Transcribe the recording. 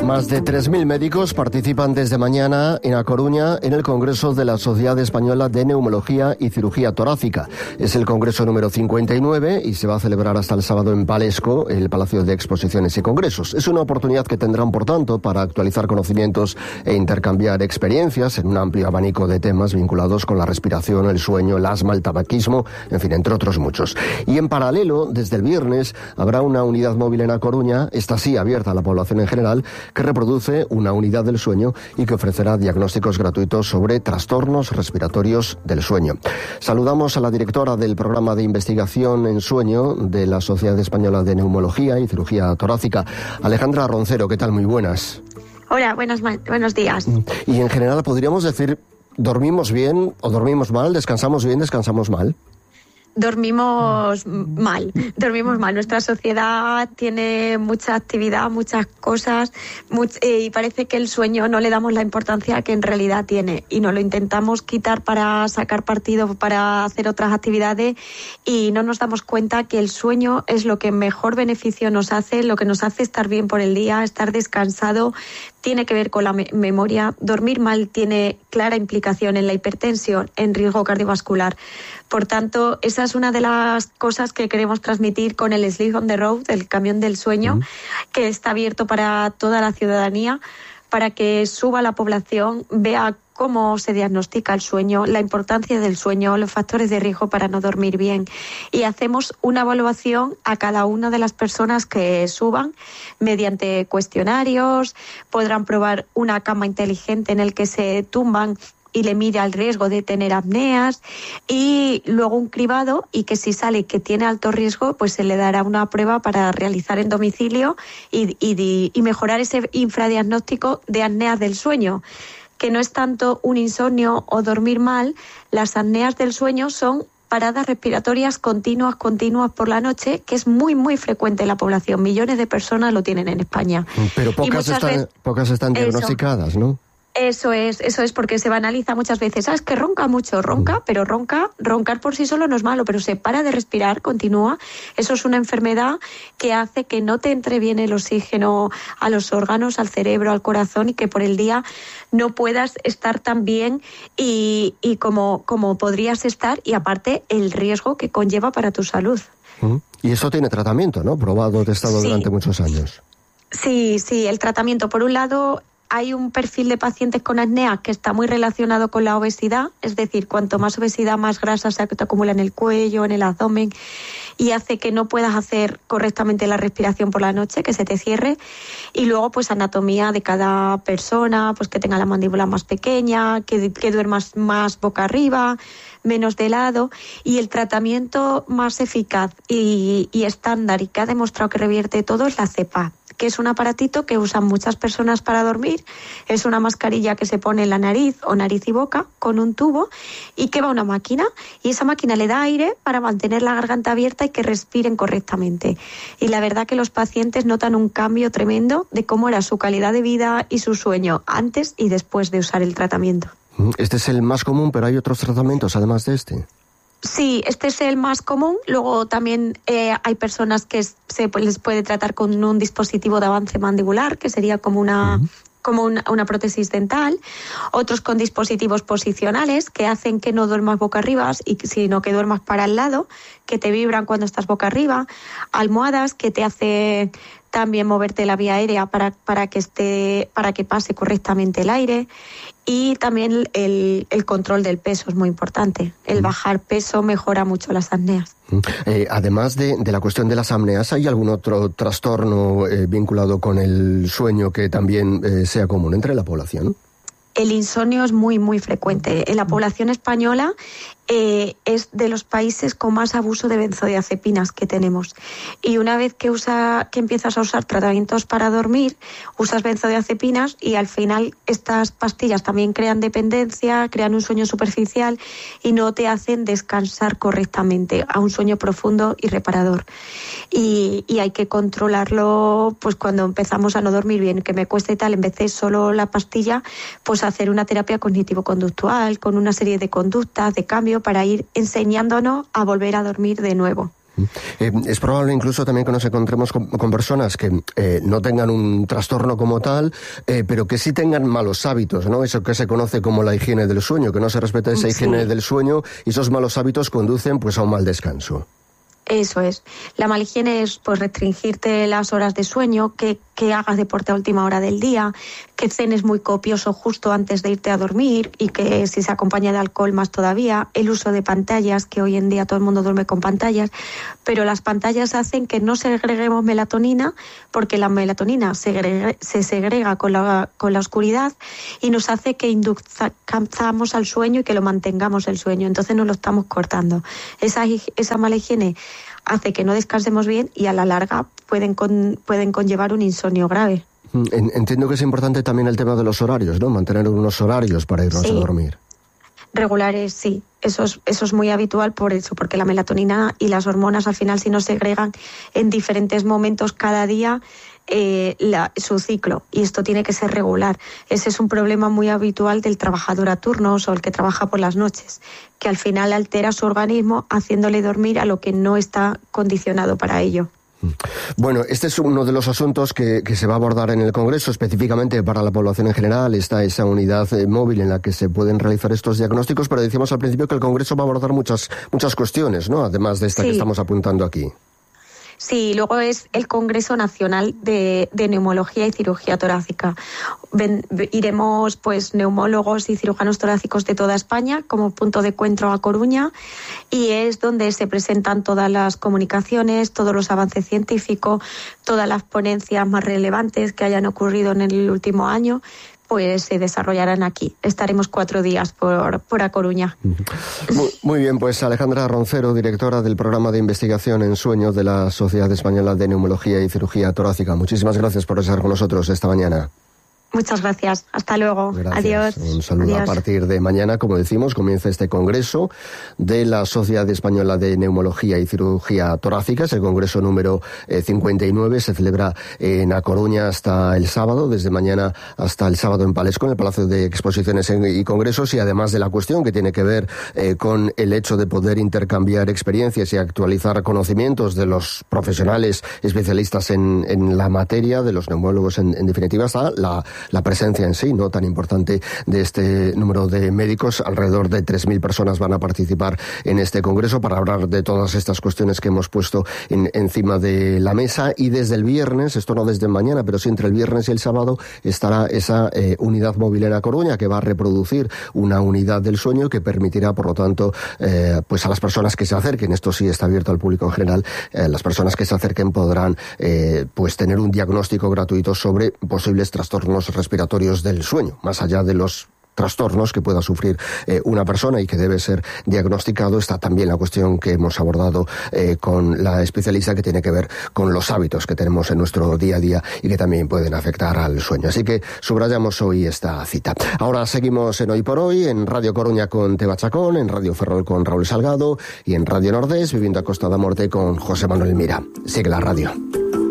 Más de 3.000 médicos participan desde mañana en A Coruña en el Congreso de la Sociedad Española de Neumología y Cirugía Torácica. Es el congreso número 59 y se va a celebrar hasta el sábado en Palesco, el Palacio de Exposiciones y Congresos. Es una oportunidad que tendrán, por tanto, para actualizar conocimientos e intercambiar experiencias en un amplio abanico de temas vinculados con la respiración, el sueño, el asma, el tabaquismo, en fin, entre otros muchos. Y en paralelo, desde el viernes, habrá una unidad móvil en A Coruña, esta sí abierta a la población en general, que reproduce una unidad del sueño y que ofrecerá diagnósticos gratuitos sobre trastornos respiratorios del sueño. Saludamos a la directora del programa de investigación en sueño de la Sociedad Española de Neumología y Cirugía Torácica, Alejandra Roncero. ¿Qué tal? Muy buenas. Hola, buenos días. Y en general, ¿podríamos decir, dormimos bien o dormimos mal? ¿Descansamos bien, descansamos mal? Dormimos mal. Nuestra sociedad tiene mucha actividad, muchas cosas, y parece que el sueño no le damos la importancia que en realidad tiene y nos lo intentamos quitar para sacar partido, para hacer otras actividades, y no nos damos cuenta que el sueño es lo que mejor beneficio nos hace, lo que nos hace estar bien por el día, estar descansado. Tiene que ver con la memoria. Dormir mal tiene clara implicación en la hipertensión, en riesgo cardiovascular. Por tanto, esa es una de las cosas que queremos transmitir con el Sleep on the Road, el camión del sueño, que está abierto para toda la ciudadanía, para que suba la población, vea cómo se diagnostica el sueño, la importancia del sueño, los factores de riesgo para no dormir bien. Y hacemos una evaluación a cada una de las personas que suban mediante cuestionarios. Podrán probar una cama inteligente en el que se tumban y le mide el riesgo de tener apneas, y luego un cribado, y que si sale que tiene alto riesgo, pues se le dará una prueba para realizar en domicilio y mejorar ese infradiagnóstico de apneas del sueño, que no es tanto un insomnio o dormir mal. Las apneas del sueño son paradas respiratorias continuas por la noche, que es muy, muy frecuente en la población. Millones de personas lo tienen en España. Pero pocas están diagnosticadas, ¿no? Eso es porque se banaliza muchas veces. Es que ronca mucho, pero roncar por sí solo no es malo, pero se para de respirar, continúa. Eso es una enfermedad que hace que no te entre bien el oxígeno a los órganos, al cerebro, al corazón, y que por el día no puedas estar tan bien y como podrías estar, y aparte el riesgo que conlleva para tu salud. Y eso tiene tratamiento, ¿no? Probado, testado durante muchos años. Sí, el tratamiento, por un lado, hay un perfil de pacientes con apnea que está muy relacionado con la obesidad, es decir, cuanto más obesidad, más grasa se te acumula en el cuello, en el abdomen, y hace que no puedas hacer correctamente la respiración por la noche, que se te cierre. Y luego, pues, anatomía de cada persona, pues que tenga la mandíbula más pequeña, que duermas más boca arriba, menos de lado. Y el tratamiento más eficaz y estándar, y que ha demostrado que revierte todo, es la CPAP, que es un aparatito que usan muchas personas para dormir. Es una mascarilla que se pone en la nariz o nariz y boca con un tubo, y que va a una máquina, y esa máquina le da aire para mantener la garganta abierta y que respiren correctamente. Y la verdad que los pacientes notan un cambio tremendo de cómo era su calidad de vida y su sueño antes y después de usar el tratamiento. Este es el más común, pero hay otros tratamientos además de este. Sí, este es el más común. Luego también hay personas que les puede tratar con un dispositivo de avance mandibular, que sería como una prótesis dental. Otros con dispositivos posicionales, que hacen que no duermas boca arriba, sino que duermas para el lado, que te vibran cuando estás boca arriba. Almohadas que te hacen también moverte la vía aérea para que pase correctamente el aire. Y también el control del peso es muy importante. El bajar peso mejora mucho las apneas. Además de la cuestión de las apneas, ¿hay algún otro trastorno vinculado con el sueño que también sea común entre la población? El insomnio es muy, muy frecuente. En la población española es de los países con más abuso de benzodiazepinas que tenemos. Y una vez que empiezas a usar tratamientos para dormir, usas benzodiazepinas, y al final estas pastillas también crean dependencia, crean un sueño superficial y no te hacen descansar correctamente a un sueño profundo y reparador. Y hay que controlarlo, pues cuando empezamos a no dormir bien, que me cuesta y tal, en vez de solo la pastilla, pues hacer una terapia cognitivo-conductual con una serie de conductas, de cambio, para ir enseñándonos a volver a dormir de nuevo. Es probable incluso también que nos encontremos con personas que no tengan un trastorno como tal, pero que sí tengan malos hábitos, ¿no? Eso que se conoce como la higiene del sueño, que no se respeta esa higiene del sueño y esos malos hábitos conducen pues a un mal descanso. Eso es. La mala higiene es pues restringirte las horas de sueño, que hagas deporte a última hora del día, que cenes muy copioso justo antes de irte a dormir y que si se acompaña de alcohol más todavía, el uso de pantallas, que hoy en día todo el mundo duerme con pantallas, pero las pantallas hacen que no segreguemos melatonina porque la melatonina se segrega con la oscuridad y nos hace que induzcamos al sueño y que lo mantengamos el sueño, entonces nos lo estamos cortando. Esa mala higiene hace que no descansemos bien y a la larga pueden conllevar un insomnio grave. Entiendo que es importante también el tema de los horarios, ¿no? Mantener unos horarios para irnos a dormir. Regulares, sí. Eso es muy habitual por eso, porque la melatonina y las hormonas al final si no segregan en diferentes momentos cada día su ciclo, y esto tiene que ser regular. Ese es un problema muy habitual del trabajador a turnos o el que trabaja por las noches, que al final altera su organismo haciéndole dormir a lo que no está condicionado para ello. Bueno, este es uno de los asuntos que se va a abordar en el Congreso, específicamente para la población en general. Está esa unidad móvil en la que se pueden realizar estos diagnósticos, pero decíamos al principio que el Congreso va a abordar muchas cuestiones, ¿no? Además de esta que estamos apuntando aquí. Sí, luego es el Congreso Nacional de Neumología y Cirugía Torácica. Iremos pues neumólogos y cirujanos torácicos de toda España como punto de encuentro a Coruña, y es donde se presentan todas las comunicaciones, todos los avances científicos, todas las ponencias más relevantes que hayan ocurrido en el último año, pues se desarrollarán aquí. Estaremos 4 días por A Coruña. Muy bien, pues Alejandra Roncero, directora del programa de investigación en sueño de la Sociedad Española de Neumología y Cirugía Torácica. Muchísimas gracias por estar con nosotros esta mañana. Muchas gracias. Hasta luego. Gracias. Adiós. Un saludo. Adiós. A partir de mañana, como decimos, comienza este congreso de la Sociedad Española de Neumología y Cirugía Torácica. Es el congreso número 59. Se celebra en A Coruña hasta el sábado, desde mañana hasta el sábado en Palesco, en el Palacio de Exposiciones y Congresos. Y además de la cuestión que tiene que ver con el hecho de poder intercambiar experiencias y actualizar conocimientos de los profesionales especialistas en la materia, de los neumólogos en definitiva, está la presencia en sí, no tan importante, de este número de médicos. Alrededor de 3.000 personas van a participar en este congreso para hablar de todas estas cuestiones que hemos puesto encima de la mesa. Y desde el viernes, esto no desde mañana, pero sí entre el viernes y el sábado, estará esa unidad móvil en A Coruña que va a reproducir una unidad del sueño que permitirá, por lo tanto, pues a las personas que se acerquen, esto sí está abierto al público en general, las personas que se acerquen podrán pues tener un diagnóstico gratuito sobre posibles trastornos respiratorios del sueño, más allá de los trastornos que pueda sufrir una persona y que debe ser diagnosticado. Está también la cuestión que hemos abordado con la especialista, que tiene que ver con los hábitos que tenemos en nuestro día a día y que también pueden afectar al sueño. Así que subrayamos hoy esta cita. Ahora seguimos en Hoy por Hoy, en Radio Coruña con Teba Chacón, en Radio Ferrol con Raúl Salgado y en Radio Nordés, Viviendo a Costa da Morte con José Manuel Mira. Sigue la radio.